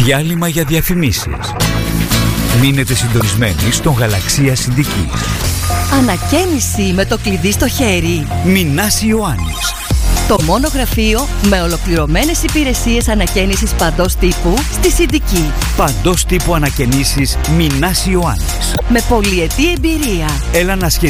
Διάλειμμα για διαφημίσεις. Μείνετε συντονισμένοι στον Γαλαξία Συνδικής. Ανακαίνιση με το κλειδί στο χέρι. Μινάς Ιωάννης. Το μόνο γραφείο με ολοκληρωμένες υπηρεσίες ανακαίνισης παντός τύπου στη Συνδική. Παντός τύπου ανακαινήσεις Μινάς Ιωάννης. Με πολυετή εμπειρία. Έλα να